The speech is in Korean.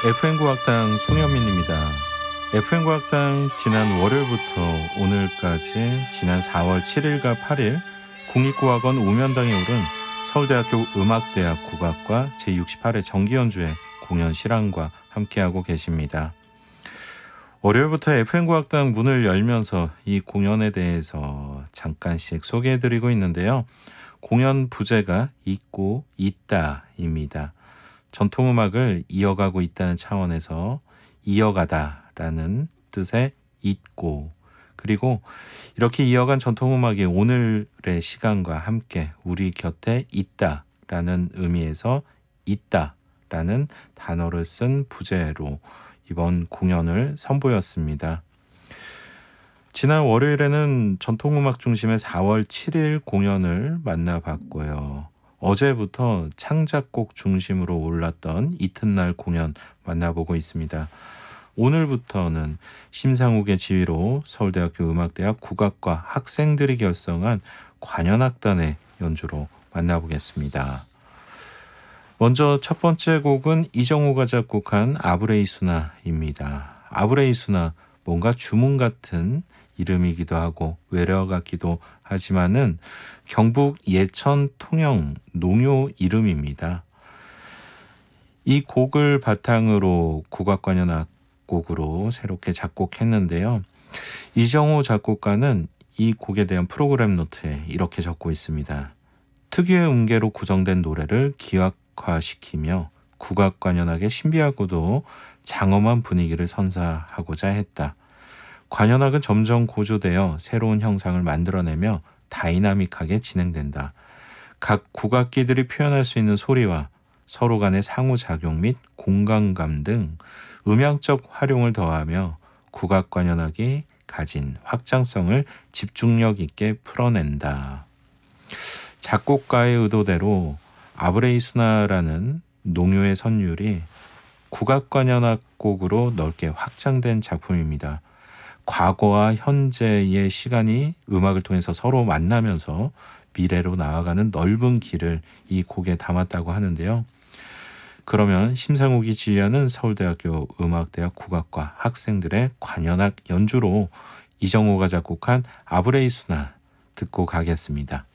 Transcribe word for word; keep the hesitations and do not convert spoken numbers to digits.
에프엠 국악당 송현민입니다. 에프엠 국악당 지난 월요일부터 오늘까지 지난 사월 칠일과 팔일 국립국악원 우면당에 오른 서울대학교 음악대학 국악과 제육십팔 회 정기연주회 공연 실황과 함께하고 계십니다. 월요일부터 에프엠 국악당 문을 열면서 이 공연에 대해서 잠깐씩 소개해드리고 있는데요. 공연 부제가 있고 있다입니다. 전통음악을 이어가고 있다는 차원에서 이어가다라는 뜻의 있고, 그리고 이렇게 이어간 전통음악이 오늘의 시간과 함께 우리 곁에 있다라는 의미에서 있다라는 단어를 쓴 부제로 이번 공연을 선보였습니다. 지난 월요일에는 전통음악 중심의 사월 칠일 공연을 만나봤고요. 어제부터 창작곡 중심으로 올랐던 이튿날 공연 만나보고 있습니다. 오늘부터는 심상욱의 지휘로 서울대학교 음악대학 국악과 학생들이 결성한 관현악단의 연주로 만나보겠습니다. 먼저 첫 번째 곡은 이정호가 작곡한 아브레이수나입니다. 아브레이수나, 뭔가 주문 같은 이름이기도 하고 외려 같기도 하지만은 경북 예천 통영 농요 이름입니다. 이 곡을 바탕으로 국악관현악 곡으로 새롭게 작곡했는데요. 이정호 작곡가는 이 곡에 대한 프로그램 노트에 이렇게 적고 있습니다. 특유의 음계로 구성된 노래를 기악화시키며 국악관현악의 신비하고도 장엄한 분위기를 선사하고자 했다. 관현악은 점점 고조되어 새로운 형상을 만들어내며 다이나믹하게 진행된다. 각 국악기들이 표현할 수 있는 소리와 서로 간의 상호작용 및 공간감 등 음향적 활용을 더하며 국악관현악이 가진 확장성을 집중력 있게 풀어낸다. 작곡가의 의도대로 아브레이수나라는 농요의 선율이 국악관현악 곡으로 넓게 확장된 작품입니다. 과거와 현재의 시간이 음악을 통해서 서로 만나면서 미래로 나아가는 넓은 길을 이 곡에 담았다고 하는데요. 그러면 심상욱이 지휘하는 서울대학교 음악대학 국악과 학생들의 관현악 연주로 이정호가 작곡한 아브레이수나 듣고 가겠습니다.